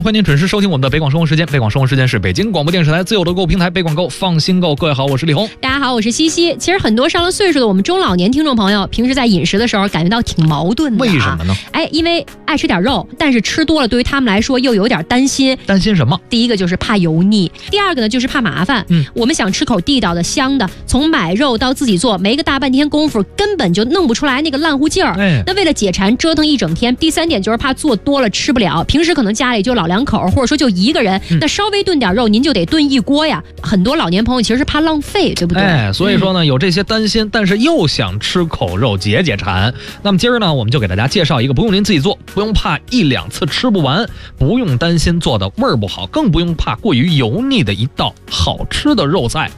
欢迎您准时收听我们的北广生活时间。北广生活时间是北京广播电视台自有的购物平台北广购，放心购。各位好，我是李红。 大家好，我是西西。其实很多上了岁数的我们中老年听众朋友，平时在饮食的时候感觉到挺矛盾的。 为什么呢？ 因为爱吃点肉，但是吃多了对于他们来说又有点担心。 担心什么？ 第一个就是怕油腻，第二个呢就是怕麻烦。我们想吃口地道的、香的，从买肉到自己做，没个大半天功夫，根本就弄不出来那个烂乎劲儿。那为了解馋，折腾一整天。第三点就是怕做多了吃不了，平时可能家里就老两口，或者说就一个人，那稍微炖点肉，您就得炖一锅呀。很多老年朋友其实是怕浪费，对不对？ 所以说呢，有这些担心，但是又想吃口肉解解馋。那么今儿呢，我们就给大家介绍一个不用您自己做，不用怕一两次吃不完，不用担心做的味儿不好，更不用怕过于油腻的一道好吃的肉菜。